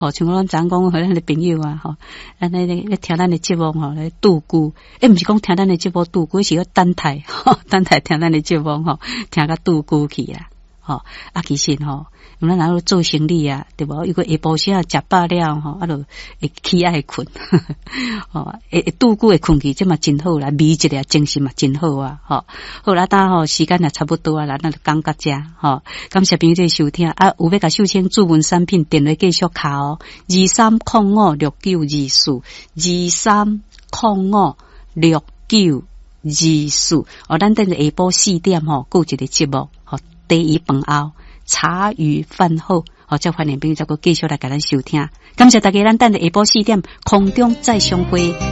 像我昨讲和咱的朋友啊，安尼咧听咱的节目来度孤，毋是讲听咱的节目度孤，是要等待，等待听咱的节目听甲度孤去啦，其实因为咱若做生理啊，对无？如果下晡时啊食饱了就会起爱困，会度孤会困去，这嘛真好啦，美质啊，精神嘛真好啊，好啦，时间也差不多啊，咱就讲到这，感谢朋友的收听啊，有要甲秀清主文产品电话继续敲23056924，23056924，咱等下晡4点还有一个节目，第一饭后。茶余饭后，再欢迎朋友再继续来给咱收听，感谢大家，咱等下晡4点空中再相会。